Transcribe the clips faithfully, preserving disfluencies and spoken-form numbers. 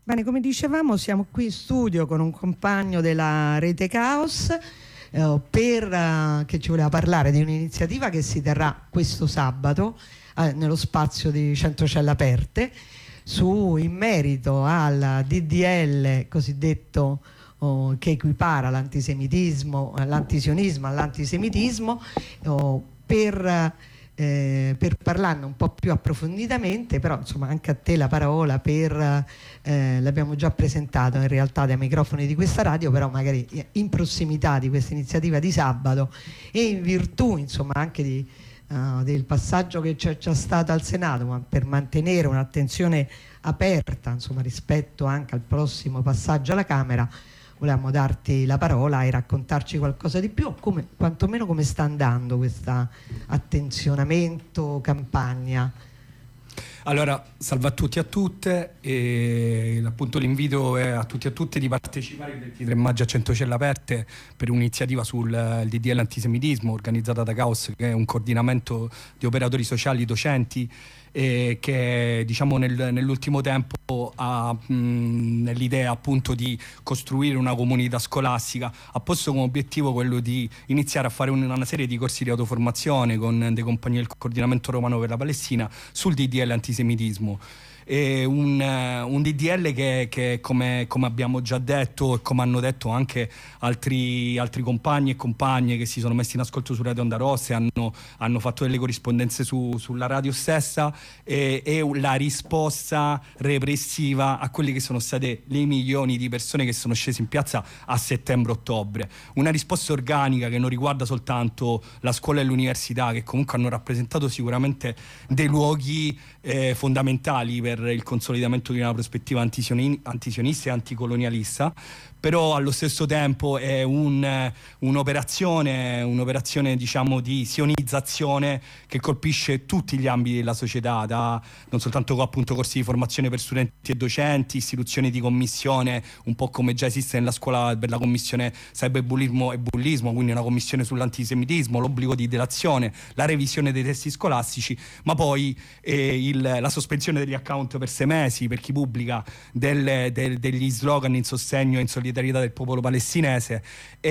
Bene, come dicevamo, siamo qui in studio con un compagno della Rete Caos eh, per, eh, che ci voleva parlare di un'iniziativa che si terrà questo sabato eh, nello spazio di Centrocelle Aperte su, in merito al D D L cosiddetto oh, che equipara l'antisemitismo, l'antisionismo all'antisemitismo oh, per... Eh, per parlarne un po' più approfonditamente, però insomma anche a te la parola per eh, l'abbiamo già presentato in realtà dai microfoni di questa radio, però magari in prossimità di questa iniziativa di sabato e in virtù insomma anche di, uh, del passaggio che c'è già stato al Senato, ma per mantenere un'attenzione aperta insomma rispetto anche al prossimo passaggio alla Camera, volevamo darti la parola e raccontarci qualcosa di più, come, quantomeno come sta andando questa attenzionamento, campagna. Allora, salve a tutti e a tutte, e appunto l'invito è a tutti e a tutte di partecipare il ventitré maggio a Centrocelle Aperte per un'iniziativa sul D D L antisemitismo organizzata da Caos, che è un coordinamento di operatori sociali, docenti, e che diciamo nel, nell'ultimo tempo ha mh, nell'idea appunto di costruire una comunità scolastica, ha posto come obiettivo quello di iniziare a fare una, una serie di corsi di autoformazione con dei compagni del coordinamento romano per la Palestina sul D D L antisemitismo. E un, un D D L che, che come, come abbiamo già detto e come hanno detto anche altri, altri compagni e compagne che si sono messi in ascolto su Radio Onda Rossa e hanno, hanno fatto delle corrispondenze su, sulla radio stessa, e, e la risposta repressiva a quelli che sono state le milioni di persone che sono scese in piazza a settembre-ottobre. Una risposta organica che non riguarda soltanto la scuola e l'università, che comunque hanno rappresentato sicuramente dei luoghi eh, fondamentali per il consolidamento di una prospettiva antisionista e anticolonialista, però allo stesso tempo è un, un'operazione, un'operazione diciamo di sionizzazione che colpisce tutti gli ambiti della società, da, non soltanto con appunto corsi di formazione per studenti e docenti, istituzioni di commissione, un po' come già esiste nella scuola per la commissione cyberbullismo e bullismo, quindi una commissione sull'antisemitismo, l'obbligo di delazione, la revisione dei testi scolastici, ma poi eh, il, la sospensione degli account per sei mesi per chi pubblica del, del, degli slogan in sostegno e in solidarietà del popolo palestinese,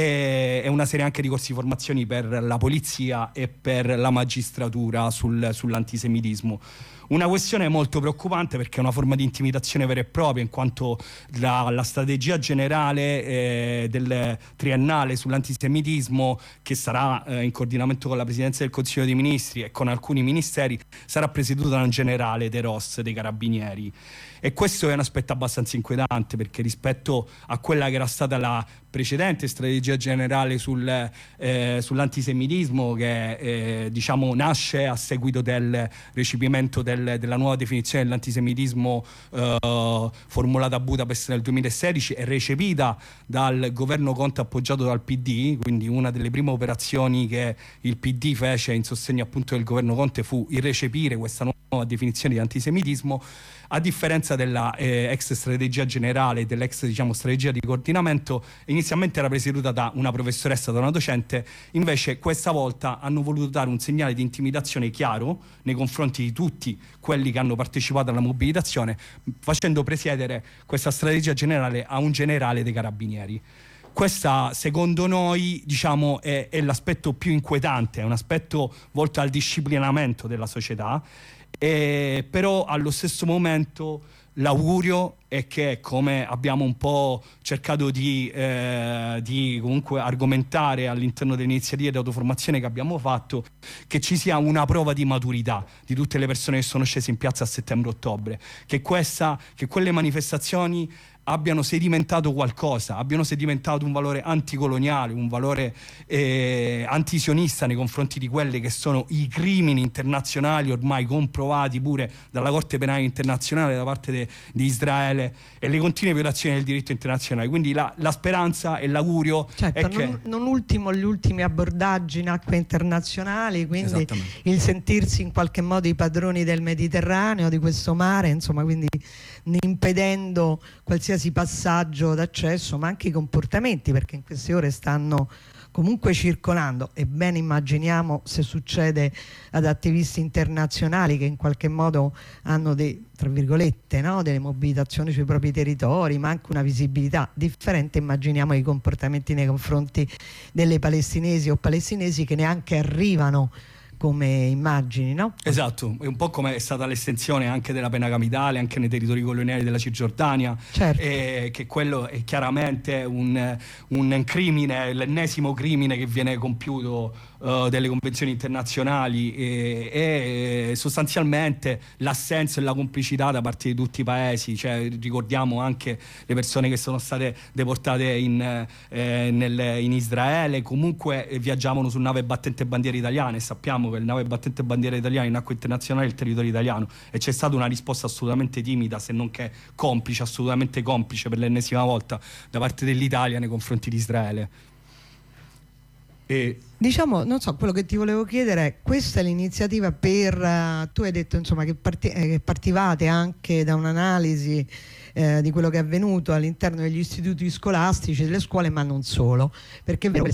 e, e una serie anche di corsi di formazioni per la polizia e per la magistratura sul, sull'antisemitismo. Una questione molto preoccupante, perché è una forma di intimidazione vera e propria, in quanto la, la strategia generale eh, del triennale sull'antisemitismo, che sarà eh, in coordinamento con la Presidenza del Consiglio dei Ministri e con alcuni ministeri, sarà presieduta da un generale dei R O S, dei Carabinieri. E questo è un aspetto abbastanza inquietante, perché rispetto a quella che era stata la precedente strategia generale sul, eh, sull'antisemitismo, che eh, diciamo nasce a seguito del recepimento del, della nuova definizione dell'antisemitismo eh, formulata a Budapest nel duemilasedici e recepita dal governo Conte appoggiato dal P D, quindi una delle prime operazioni che il P D fece in sostegno appunto del governo Conte fu il recepire questa nuova definizione di antisemitismo. A differenza della eh, ex strategia generale, dell'ex diciamo strategia di coordinamento, inizialmente era presieduta da una professoressa, da una docente, invece questa volta hanno voluto dare un segnale di intimidazione chiaro nei confronti di tutti quelli che hanno partecipato alla mobilitazione, facendo presiedere questa strategia generale a un generale dei Carabinieri. Questa, secondo noi, diciamo, è, è l'aspetto più inquietante, è un aspetto volto al disciplinamento della società. Eh, però allo stesso momento l'augurio è che, come abbiamo un po' cercato di, eh, di comunque argomentare all'interno delle iniziative di autoformazione che abbiamo fatto, che ci sia una prova di maturità di tutte le persone che sono scese in piazza a settembre-ottobre, che, questa, che quelle manifestazioni abbiano sedimentato qualcosa, abbiano sedimentato un valore anticoloniale, un valore eh, antisionista nei confronti di quelli che sono i crimini internazionali ormai comprovati pure dalla Corte Penale Internazionale da parte de, di Israele e le continue violazioni del diritto internazionale. Quindi la, la speranza e l'augurio certo, è non, che... non ultimo gli ultimi abbordaggi in acque internazionali, quindi il sentirsi in qualche modo i padroni del Mediterraneo, di questo mare, insomma, quindi impedendo qualsiasi passaggio d'accesso, ma anche i comportamenti, perché in queste ore stanno comunque circolando, e ben immaginiamo se succede ad attivisti internazionali che in qualche modo hanno dei, tra virgolette, no? delle mobilitazioni sui propri territori, ma anche una visibilità differente, immaginiamo i comportamenti nei confronti delle palestinesi o palestinesi che neanche arrivano come immagini, no? Esatto, è un po' come è stata l'estensione anche della pena capitale anche nei territori coloniali della Cisgiordania, certo. e che quello è chiaramente un, un crimine, l'ennesimo crimine che viene compiuto uh, delle convenzioni internazionali, e, e sostanzialmente l'assenza e la complicità da parte di tutti i paesi, cioè ricordiamo anche le persone che sono state deportate in, eh, nel, in Israele, comunque viaggiavano su nave battente bandiere italiane, e sappiamo che il nave battente bandiera italiana in acque internazionali è il territorio italiano, e c'è stata una risposta assolutamente timida, se non che complice, assolutamente complice per l'ennesima volta da parte dell'Italia nei confronti di Israele. E diciamo, non so, quello che ti volevo chiedere è, questa è l'iniziativa per, uh, tu hai detto insomma che, parti, eh, che partivate anche da un'analisi eh, di quello che è avvenuto all'interno degli istituti scolastici, delle scuole, ma non solo, perché è vero che